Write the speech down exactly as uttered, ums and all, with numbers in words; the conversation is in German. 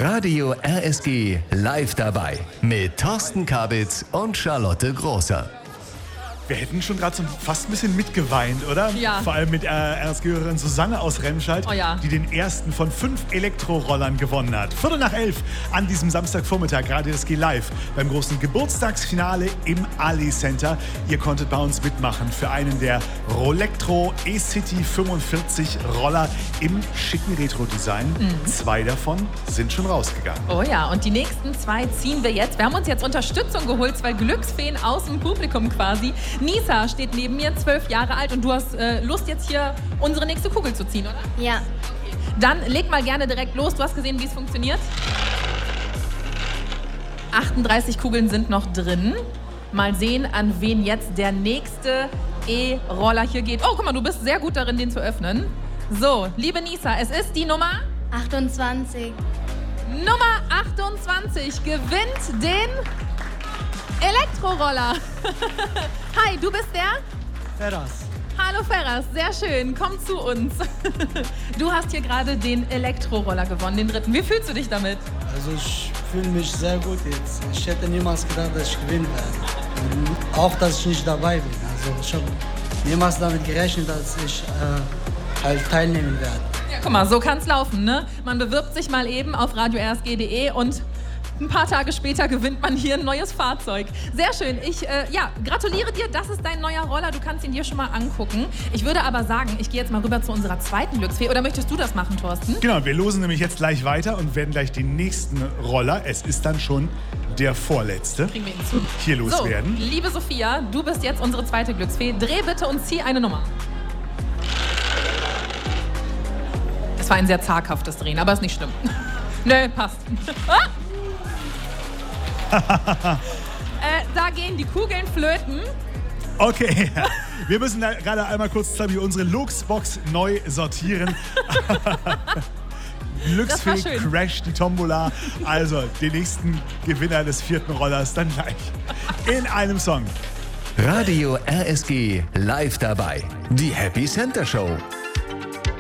Radio R S G live dabei mit Thorsten Kabitz und Charlotte Großer. Wir hätten schon gerade so fast ein bisschen mitgeweint, oder? Ja. Vor allem mit äh, R S G-Hörerin Susanne aus Remscheid, Oh ja. die den ersten von fünf Elektrorollern gewonnen hat. Viertel nach elf an diesem Samstagvormittag, Radio R S G live beim großen Geburtstagsfinale im Ali Center. Ihr konntet bei uns mitmachen für einen der Rolectro E-City fünfundvierzig Roller im schicken Retro-Design. Mhm. Zwei davon sind schon rausgegangen. Oh ja, und die nächsten zwei ziehen wir jetzt. Wir haben uns jetzt Unterstützung geholt, zwei Glücksfeen aus dem Publikum quasi. Nisa steht neben mir, zwölf Jahre alt, und du hast äh, Lust, jetzt hier unsere nächste Kugel zu ziehen, oder? Ja. Okay. Dann leg mal gerne direkt los. Du hast gesehen, wie es funktioniert. achtunddreißig Kugeln sind noch drin. Mal sehen, an wen jetzt der nächste E-Roller hier geht. Oh, guck mal, du bist sehr gut darin, den zu öffnen. So, liebe Nisa, es ist die Nummer... achtundzwanzig. Nummer achtundzwanzig gewinnt den Elektroroller. Hi, du bist der? Ferras. Hallo Ferras, sehr schön, komm zu uns. Du hast hier gerade den Elektroroller gewonnen, den dritten. Wie fühlst du dich damit? Also ich fühle mich sehr gut jetzt. Ich hätte niemals gedacht, dass ich gewinnen werde. Und auch, dass ich nicht dabei bin. Also ich habe niemals damit gerechnet, dass ich äh, halt teilnehmen werde. Ja, guck mal, so kann's laufen, ne? Man bewirbt sich mal eben auf radio r s g punkt d e und ein paar Tage später gewinnt man hier ein neues Fahrzeug. Sehr schön. Ich äh, ja, gratuliere dir. Das ist dein neuer Roller. Du kannst ihn dir schon mal angucken. Ich würde aber sagen, ich gehe jetzt mal rüber zu unserer zweiten Glücksfee. Oder möchtest du das machen, Thorsten? Genau, wir losen nämlich jetzt gleich weiter und werden gleich den nächsten Roller, es ist dann schon der vorletzte, Kriegen wir ihn zu. hier loswerden. So, liebe Sophia, du bist jetzt unsere zweite Glücksfee. Dreh bitte und zieh eine Nummer. Das war ein sehr zaghaftes Drehen, aber ist nicht schlimm. Nö, passt. Ah! äh, da gehen die Kugeln flöten. Okay, wir müssen da gerade einmal kurz zusammen unsere Luxbox neu sortieren. Glücksfee schön. Crash, die Tombola. Also den nächsten Gewinner des vierten Rollers dann gleich in einem Song. Radio R S G live dabei. Die Happy Center Show.